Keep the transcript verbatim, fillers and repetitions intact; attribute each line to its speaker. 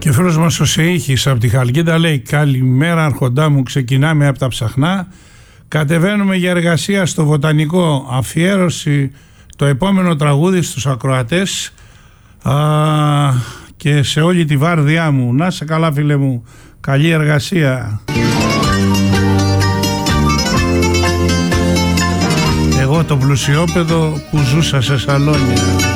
Speaker 1: Και φίλος μας ο Σεΐχης από τη Χαλκίδα λέει: καλημέρα αρχοντά μου, ξεκινάμε από τα Ψαχνά, κατεβαίνουμε για εργασία στο Βοτανικό, αφιέρωση το επόμενο τραγούδι στους ακροατές α, και σε όλη τη βάρδιά μου. Να σε καλά φίλε μου, καλή εργασία. Εγώ το πλουσιόπεδο που ζούσα σε σαλόνια.